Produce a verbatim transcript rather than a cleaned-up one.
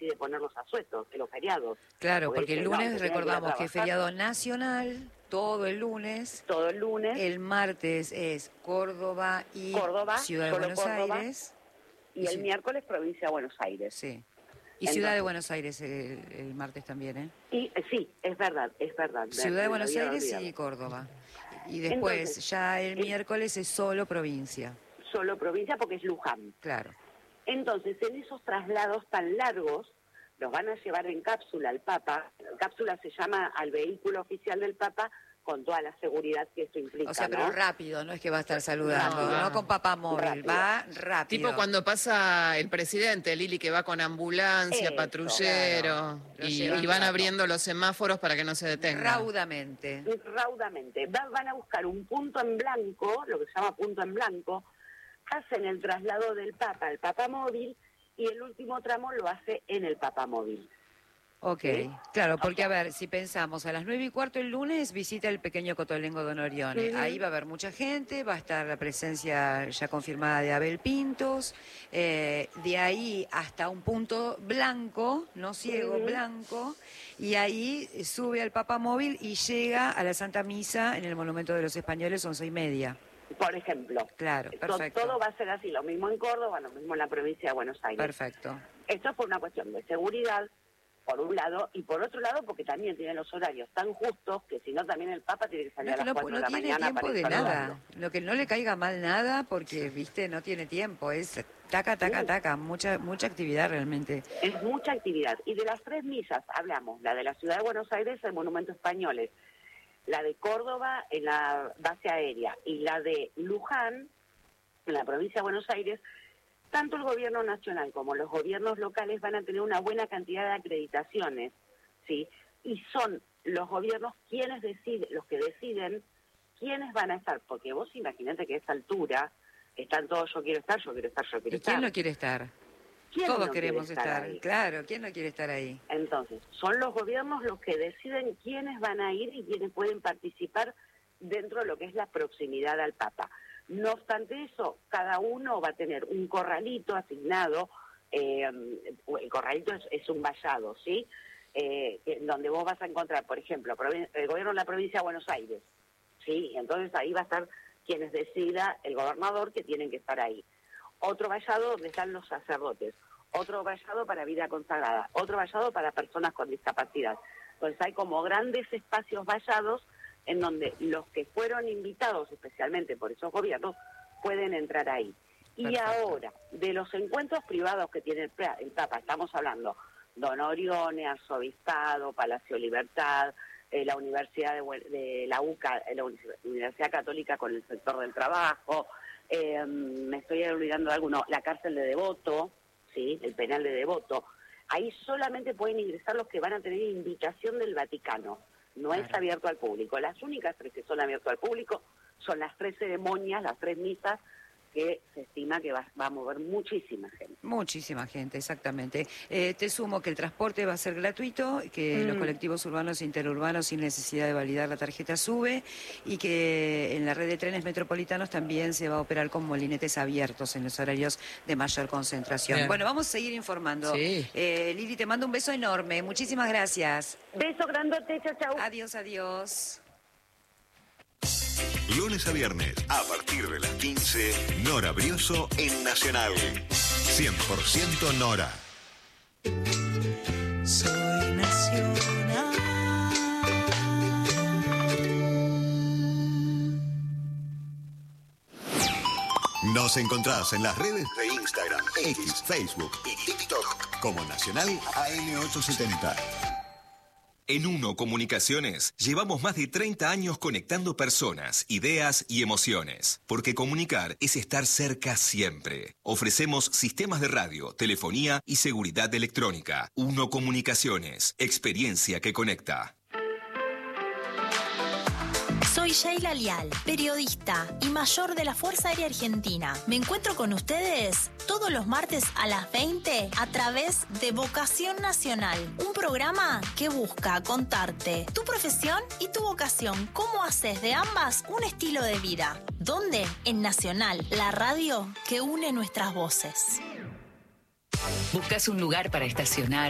olvide poner los asuetos, de los feriados. Claro, porque, porque el lunes no, recordamos que es feriado nacional, todo el lunes. Todo el lunes. El martes es Córdoba y Córdoba, Ciudad de Buenos Córdoba, Aires. Y, y el sí. miércoles provincia de Buenos Aires. Sí. Y Entonces, Ciudad de Buenos Aires el, el martes también, ¿eh? Y, sí, es verdad, es verdad. Ciudad de Buenos Aires olvidado. Y Córdoba. Y después, Entonces, ya el, el miércoles es solo provincia. Solo provincia porque es Luján. Claro. Entonces, en esos traslados tan largos, los van a llevar en cápsula al Papa. La cápsula se llama al vehículo oficial del Papa, con toda la seguridad que esto implica. O sea, pero ¿no? rápido, no es que va a estar saludando, no, no con papá móvil, rápido. Va rápido. Tipo cuando pasa el presidente, Lili, que va con ambulancia, Eso, patrullero, claro. y, y van abriendo los semáforos para que no se detengan. Raudamente. Raudamente. Va, van a buscar un punto en blanco, lo que se llama punto en blanco, hacen el traslado del Papa al Papa móvil y el último tramo lo hace en el Papa móvil. Ok, ¿sí? Claro, porque a ver, si pensamos, a las nueve y cuarto el lunes visita el pequeño Cotolengo Don Orione. Uh-huh. Ahí va a haber mucha gente, va a estar la presencia ya confirmada de Abel Pintos, eh, de ahí hasta un punto blanco, no ciego, uh-huh. blanco, y ahí sube al Papa móvil y llega a la Santa Misa en el Monumento de los Españoles, once y media. Por ejemplo. Claro, perfecto. Todo va a ser así, lo mismo en Córdoba, lo mismo en la provincia de Buenos Aires. Perfecto. Esto es por una cuestión de seguridad, por un lado, y por otro lado porque también tienen los horarios tan justos que si no también el Papa tiene que salir no, a las cuatro no, de la no mañana para ir no tiene tiempo de nada, lo que no le caiga mal nada porque, viste, no tiene tiempo, es taca, taca, taca, mucha mucha actividad realmente. Es mucha actividad, y de las tres misas hablamos, la de la Ciudad de Buenos Aires, el Monumento Españoles, la de Córdoba en la base aérea y la de Luján, en la provincia de Buenos Aires. Tanto el gobierno nacional como los gobiernos locales van a tener una buena cantidad de acreditaciones, ¿sí? Y son los gobiernos quienes deciden, los que deciden quiénes van a estar, porque vos imaginate que a esta altura están todos yo quiero estar, yo quiero estar, yo quiero ¿Y estar. quién no quiere estar? Todos no queremos estar, estar claro, ¿quién no quiere estar ahí? Entonces, son los gobiernos los que deciden quiénes van a ir y quiénes pueden participar dentro de lo que es la proximidad al Papa. No obstante eso, cada uno va a tener un corralito asignado, eh, el corralito es, es un vallado, ¿sí? Eh, donde vos vas a encontrar, por ejemplo, el gobierno de la provincia de Buenos Aires, ¿sí? Entonces ahí va a estar quienes decida el gobernador que tienen que estar ahí. Otro vallado donde están los sacerdotes, otro vallado para vida consagrada, otro vallado para personas con discapacidad. Entonces hay como grandes espacios vallados en donde los que fueron invitados, especialmente por esos gobiernos, pueden entrar ahí. Y Perfecto. Ahora, de los encuentros privados que tiene el Papa, estamos hablando Don Orione, Arzobispado, Palacio Libertad, eh, la Universidad de, de la U C A, la Universidad Católica con el sector del trabajo, eh, me estoy olvidando de alguno, la cárcel de Devoto, sí, el penal de Devoto. Ahí solamente pueden ingresar los que van a tener invitación del Vaticano. No claro. Es abierto al público. Las únicas tres que son abiertas al público son las tres ceremonias, las tres misas, que se estima que va, va a mover muchísima gente. Muchísima gente, exactamente. Eh, te sumo que el transporte va a ser gratuito, que mm. los colectivos urbanos e interurbanos sin necesidad de validar la tarjeta SUBE y que en la red de trenes metropolitanos también se va a operar con molinetes abiertos en los horarios de mayor concentración. Bien. Bueno, vamos a seguir informando. Sí. Eh, Lili, te mando un beso enorme. Muchísimas gracias. Beso grandote, chao, chao. Adiós, adiós. Lunes a viernes, a partir de las quince, Nora Brioso en Nacional. cien por ciento Nora. Soy Nacional. Nos encontrás en las redes de Instagram, X, Facebook y TikTok como Nacional A M ochocientos setenta. En Uno Comunicaciones llevamos más de treinta años conectando personas, ideas y emociones. Porque comunicar es estar cerca siempre. Ofrecemos sistemas de radio, telefonía y seguridad electrónica. Uno Comunicaciones, experiencia que conecta. Soy Sheila Lial, periodista y mayor de la Fuerza Aérea Argentina. Me encuentro con ustedes todos los martes a las veinte a través de Vocación Nacional, un programa que busca contarte tu profesión y tu vocación, cómo haces de ambas un estilo de vida. ¿Dónde? En Nacional, la radio que une nuestras voces. ¿Buscas un lugar para estacionar